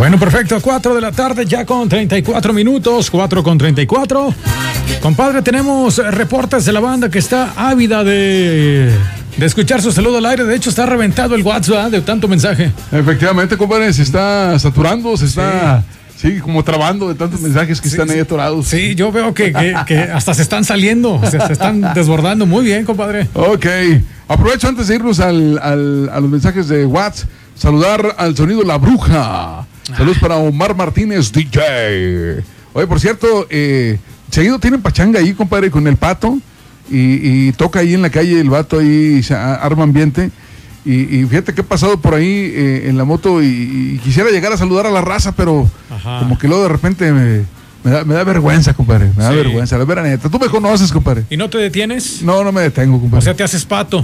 Bueno, perfecto, 4 de la tarde, ya con 34 minutos, 4 con 34. Compadre, tenemos reportes de la banda que está ávida de escuchar su saludo al aire. De hecho, está reventado el WhatsApp de tanto mensaje. Efectivamente, compadre, se está saturando, se está... Sí, como trabando de tantos mensajes que están ahí atorados. Sí, yo veo que hasta se están saliendo, se están desbordando. Muy bien, compadre. Ok, aprovecho antes de irnos a los mensajes de WhatsApp, saludar al sonido La Bruja. Saludos para Omar Martínez, DJ. Oye, por cierto, seguido tienen pachanga ahí, compadre, con el Pato. Y toca ahí en la calle el vato ahí, se arma ambiente. Y fíjate que he pasado por ahí en la moto y quisiera llegar a saludar a la raza, pero como que luego de repente me da vergüenza, compadre. Me da vergüenza, la vera neta. Tú me conoces, compadre. ¿Y no te detienes? No me detengo, compadre. O sea, te haces pato.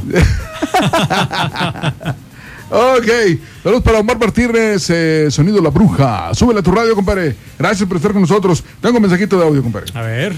Ok, saludos para Omar Martínez, sonido La Bruja. Súbele a tu radio, compadre. Gracias por estar con nosotros. Tengo un mensajito de audio, compadre. A ver.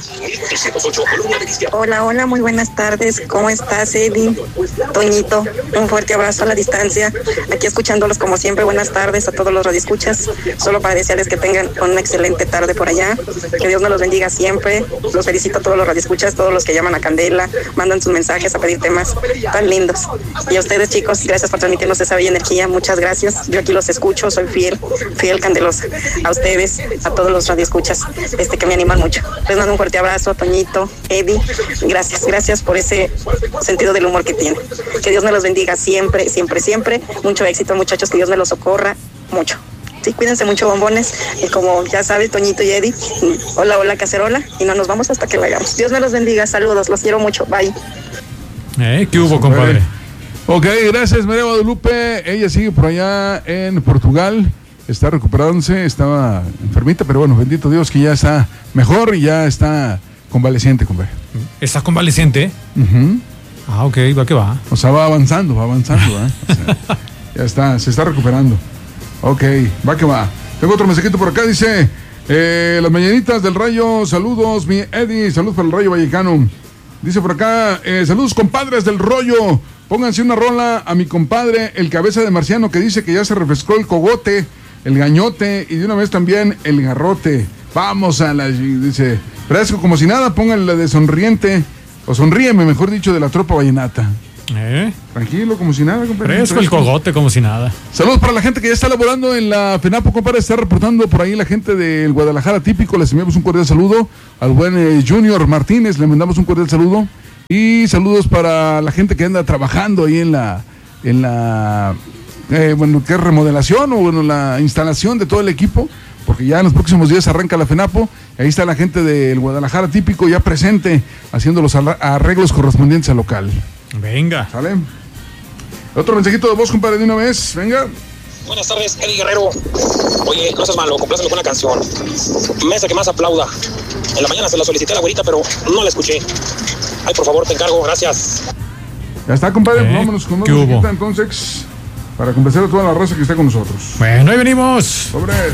Hola, muy buenas tardes. ¿Cómo estás, Eddie? Toñito, un fuerte abrazo a la distancia. Aquí escuchándolos como siempre. Buenas tardes a todos los radioescuchas. Solo para desearles que tengan una excelente tarde por allá. Que Dios nos los bendiga siempre. Los felicito a todos los radioescuchas, todos los que llaman a Candela, mandan sus mensajes a pedir temas tan lindos. Y a ustedes, chicos, gracias por transmitirnos esa bella energía. Muchas gracias. Yo aquí los escucho, soy fiel candelosa. A ustedes, a todos los radioescuchas, que me animan mucho. Les mando un fuerte abrazo, Toñito, Eddie. Gracias por ese sentido del humor que tienen. Que Dios me los bendiga siempre. Mucho éxito, muchachos, que Dios me los socorra mucho. Sí, cuídense mucho, bombones. Y como ya sabe, Toñito y Eddie, hola, cacerola. Y no nos vamos hasta que la hagamos. Dios me los bendiga. Saludos, los quiero mucho. Bye. ¿Qué hubo, compadre? Ok, gracias, María Guadalupe. Ella sigue por allá en Portugal. Está recuperándose, estaba enfermita, pero bueno, bendito Dios que ya está mejor y ya está convaleciente, compadre. ¿Está convaleciente? Ok, va que va. O sea, va avanzando, ¿eh? O sea, ya está, se está recuperando. Ok, va que va. Tengo otro mensajito por acá, dice, las mañanitas del Rayo, saludos, mi Eddie, saludos para el Rayo Vallecano. Dice por acá, saludos compadres del rollo, pónganse una rola a mi compadre, el cabeza de marciano, que dice que ya se refrescó el cogote, el gañote y de una vez también el garrote. Vamos a la, dice, fresco como si nada, pónganle de sonriente, o sonríeme, mejor dicho, de la tropa vallenata. Tranquilo, como si nada, compadre. Fresco el cogote, como si nada. Saludos para la gente que ya está laborando en la FENAPO, compadre. Está reportando por ahí la gente del Guadalajara Típico. Les enviamos un cordial saludo. Al buen Junior Martínez le mandamos un cordial saludo. Y saludos para la gente que anda trabajando ahí en la bueno, ¿qué remodelación? O bueno, la instalación de todo el equipo. Porque ya en los próximos días arranca la FENAPO. Ahí está la gente del Guadalajara Típico ya presente, haciendo los arreglos correspondientes al local. Venga. ¿Sale? Otro mensajito de voz, compadre, de una vez. Venga. Buenas tardes, Eddie Guerrero. Oye, no seas malo, compláceme con una canción. Mesa que más aplauda. En la mañana se la solicité a la güerita, pero no la escuché. Ay, por favor, te encargo, gracias. Ya está, compadre, vámonos con una musiquita entonces, para complacer a toda la raza que está con nosotros. Bueno, ahí venimos. Sobre.